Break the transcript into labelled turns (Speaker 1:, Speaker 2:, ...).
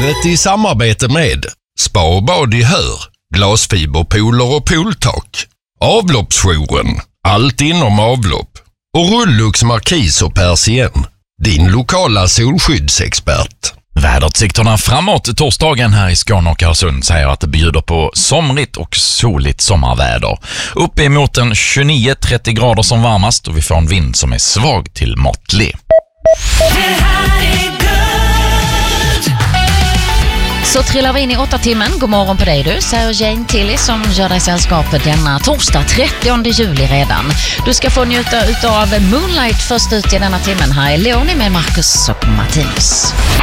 Speaker 1: Vädret i samarbete med Spa och bad i Hör, glasfiberpooler och pooltak, Avloppsjouren, allt inom avlopp och Rullux Markis och Persien, din lokala solskyddsexpert.
Speaker 2: Väderutsikterna framåt torsdagen här i Skåne och Öresund säger att det bjuder på somrigt och soligt sommarväder. Upp emot en 29-30 grader som varmast och vi får en vind som är svag till måttlig.
Speaker 3: Så trillar vi in i 8 timmen. God morgon på dig du, säger Jane Tilly som gör dig sällskapet denna torsdag 30 juli redan. Du ska få njuta utav Moonlight först ut i denna timmen. Här är Leonie med Marcus och Martinus.